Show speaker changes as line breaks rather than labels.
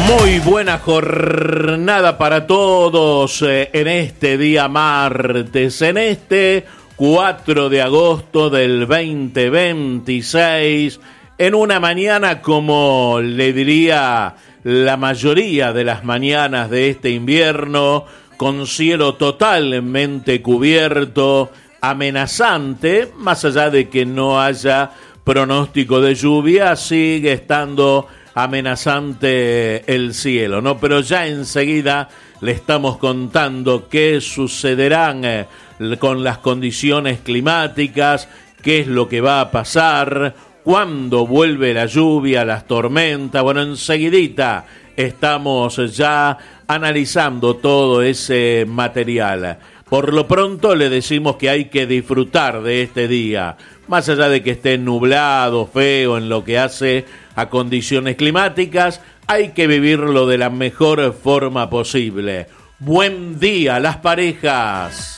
Muy buena jornada para todos en este día martes, en este 4 de agosto del 2026, en una mañana como le diría la mayoría de las mañanas de este invierno, con cielo totalmente cubierto, amenazante, más allá de que no haya pronóstico de lluvia, sigue estando amenazante el cielo, ¿no? Pero ya enseguida le estamos contando qué sucederán con las condiciones climáticas, qué es lo que va a pasar, cuándo vuelve la lluvia, las tormentas. Bueno, enseguidita estamos ya analizando todo ese material. Por lo pronto le decimos que hay que disfrutar de este día, más allá de que esté nublado, feo en lo que hace a condiciones climáticas, hay que vivirlo de la mejor forma posible. Buen día, las parejas.